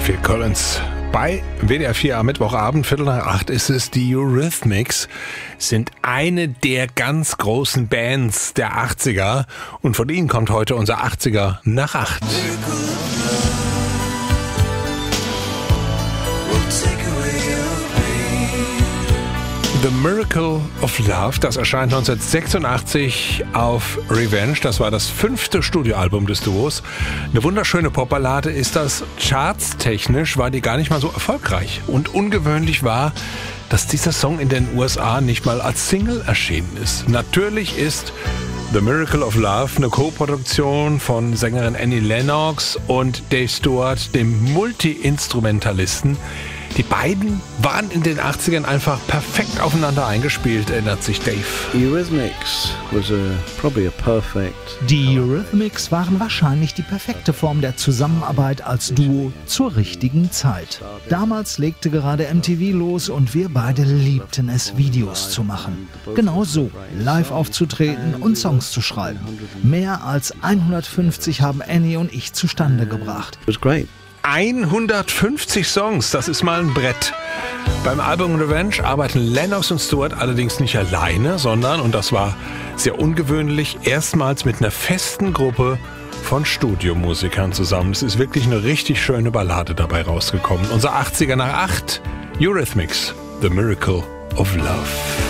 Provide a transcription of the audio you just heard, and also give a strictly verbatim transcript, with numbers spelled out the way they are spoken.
Phil Collins. Bei W D R vier am Mittwochabend, Viertel nach acht, ist es. Die Eurythmics sind eine der ganz großen Bands der achtziger. Und von ihnen kommt heute unser achtziger nach acht. The Miracle of Love, das erscheint neunzehnhundertsechsundachtzig auf Revenge. Das war das fünfte Studioalbum des Duos. Eine wunderschöne Popballade ist das. Chartstechnisch war die gar nicht mal so erfolgreich. Und ungewöhnlich war, dass dieser Song in den U S A nicht mal als Single erschienen ist. Natürlich ist The Miracle of Love eine Co-Produktion von Sängerin Annie Lennox und Dave Stewart, dem Multi-Instrumentalisten. Die beiden waren in den achtzigern einfach perfekt aufeinander eingespielt, erinnert sich Dave. Eurythmics was a, probably a perfect... Die Eurythmics waren wahrscheinlich die perfekte Form der Zusammenarbeit als Duo zur richtigen Zeit. Damals legte gerade M T V los und wir beide liebten es, Videos zu machen. Genau so, live aufzutreten und Songs zu schreiben. Mehr als hundertfünfzig haben Annie und ich zustande gebracht. It was great. hundertfünfzig Songs, das ist mal ein Brett. Beim Album Revenge arbeiten Lennox und Stewart allerdings nicht alleine, sondern, und das war sehr ungewöhnlich, erstmals mit einer festen Gruppe von Studiomusikern zusammen. Es ist wirklich eine richtig schöne Ballade dabei rausgekommen. Unser achtziger nach acht, Eurythmics, The Miracle of Love.